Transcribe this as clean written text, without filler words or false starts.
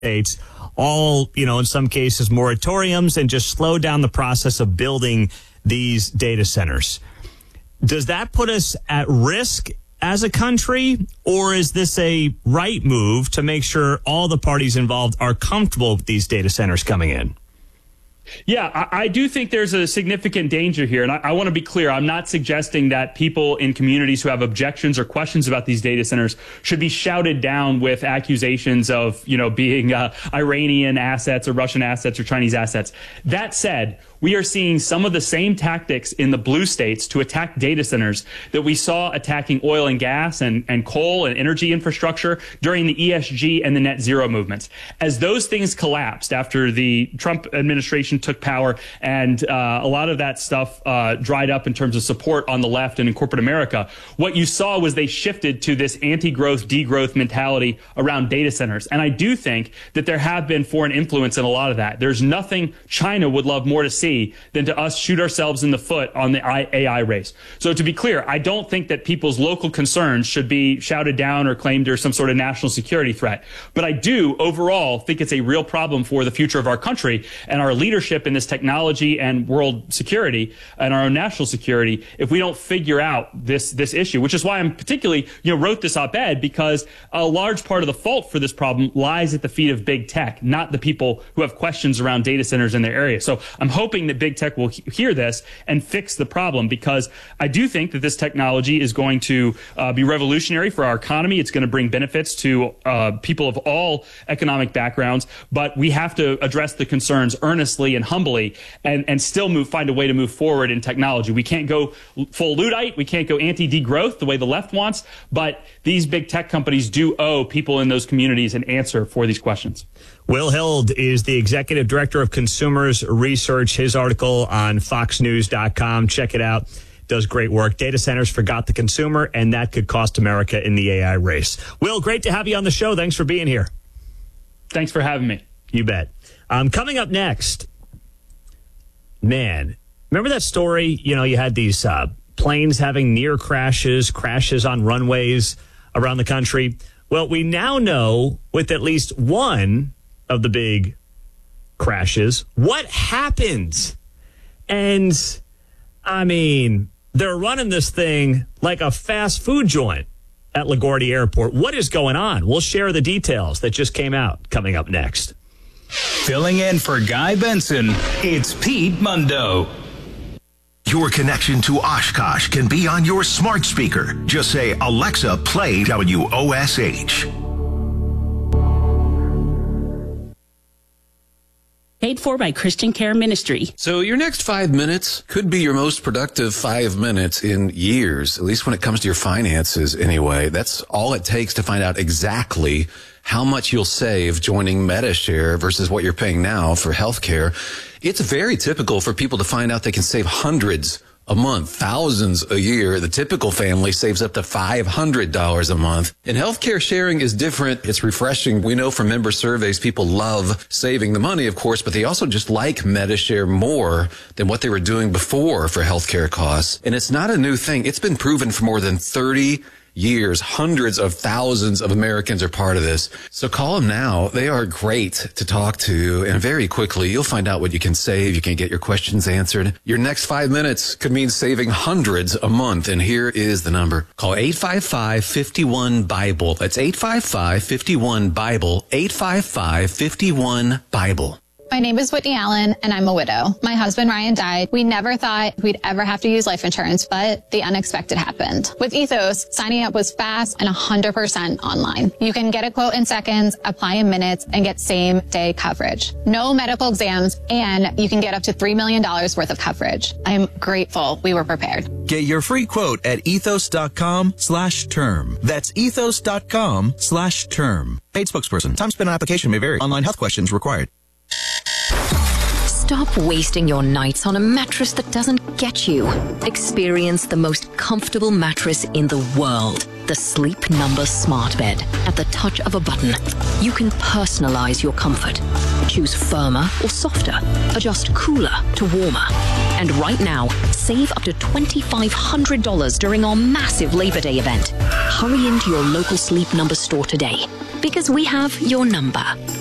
States, all, in some cases, moratoriums and just slow down the process of building these data centers. Does that put us at risk as a country, or is this a right move to make sure all the parties involved are comfortable with these data centers coming in? Yeah, I do think there's a significant danger here. And I want to be clear. I'm not suggesting that people in communities who have objections or questions about these data centers should be shouted down with accusations of, being Iranian assets or Russian assets or Chinese assets. That said, we are seeing some of the same tactics in the blue states to attack data centers that we saw attacking oil and gas and coal and energy infrastructure during the ESG and the net zero movements. As those things collapsed after the Trump administration took power and a lot of that stuff dried up in terms of support on the left and in corporate America, what you saw was they shifted to this anti-growth, degrowth mentality around data centers. And I do think that there have been foreign influence in a lot of that. There's nothing China would love more to see than to us shoot ourselves in the foot on the AI race. So to be clear, I don't think that people's local concerns should be shouted down or claimed as some sort of national security threat. But I do overall think it's a real problem for the future of our country and our leadership in this technology and world security and our own national security if we don't figure out this issue, which is why I'm particularly, wrote this op-ed, because a large part of the fault for this problem lies at the feet of big tech, not the people who have questions around data centers in their area. So I'm hoping that big tech will hear this and fix the problem, because I do think that this technology is going to be revolutionary for our economy. It's going to bring benefits to people of all economic backgrounds, but we have to address the concerns earnestly and humbly and still find a way to move forward in technology. We can't go full Luddite. We can't go anti-degrowth the way the left wants, but these big tech companies do owe people in those communities an answer for these questions. Will Hild is the executive director of Consumers Research. His article on foxnews.com. Check it out. Does great work. Data centers forgot the consumer, and that could cost America in the AI race. Will, great to have you on the show. Thanks for being here. Thanks for having me. You bet. Coming up next, man, remember that story? You had these planes having near crashes on runways around the country. Well, we now know with at least one of the big crashes what happened. And, they're running this thing like a fast food joint at LaGuardia Airport. What is going on? We'll share the details that just came out coming up next. Filling in for Guy Benson, it's Pete Mundo. Your connection to Oshkosh can be on your smart speaker. Just say, Alexa, play WOSH. Paid for by Christian Care Ministry. So your next 5 minutes could be your most productive 5 minutes in years, at least when it comes to your finances anyway. That's all it takes to find out exactly how much you'll save joining Medi-Share versus what you're paying now for healthcare. It's very typical for people to find out they can save hundreds a month, thousands a year. The typical family saves up to $500 a month. And healthcare sharing is different. It's refreshing. We know from member surveys, people love saving the money, of course, but they also just like Medi-Share more than what they were doing before for healthcare costs. And it's not a new thing. It's been proven for more than 30 years. Hundreds of thousands of Americans are part of this. So call them now. They are great to talk to. And very quickly, you'll find out what you can save. You can get your questions answered. Your next 5 minutes could mean saving hundreds a month. And here is the number. Call 855-51-BIBLE. That's 855-51-BIBLE. 855-51-BIBLE. My name is Whitney Allen, and I'm a widow. My husband, Ryan, died. We never thought we'd ever have to use life insurance, but the unexpected happened. With Ethos, signing up was fast and 100% online. You can get a quote in seconds, apply in minutes, and get same-day coverage. No medical exams, and you can get up to $3 million worth of coverage. I'm grateful we were prepared. Get your free quote at ethos.com/term. That's ethos.com/term. Paid spokesperson. Time spent on application may vary. Online health questions required. Stop wasting your nights on a mattress that doesn't get you. Experience the most comfortable mattress in the world. The Sleep Number Smart Bed. At the touch of a button, you can personalize your comfort. Choose firmer or softer. Adjust cooler to warmer. And right now, save up to $2,500 during our massive Labor Day event. Hurry into your local Sleep Number store today, because we have your number.